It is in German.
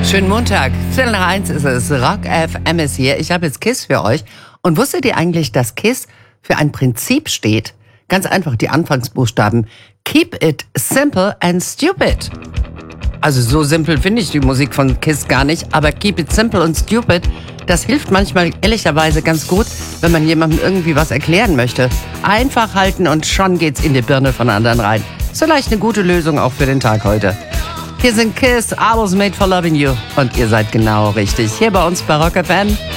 Schönen Montag. 12:01 ist es. Rock FM ist hier. Ich habe jetzt KISS für euch. Und wusstet ihr eigentlich, dass KISS für ein Prinzip steht? Ganz einfach, die Anfangsbuchstaben. Keep it simple and stupid. Also so simpel finde ich die Musik von KISS gar nicht, aber keep it simple and stupid, das hilft manchmal ehrlicherweise ganz gut, wenn man jemandem irgendwie was erklären möchte. Einfach halten und schon geht's in die Birne von anderen rein. Ist vielleicht eine gute Lösung auch für den Tag heute. Hier sind KISS, I was made for loving you. Und ihr seid genau richtig. Hier bei uns bei Rock FM.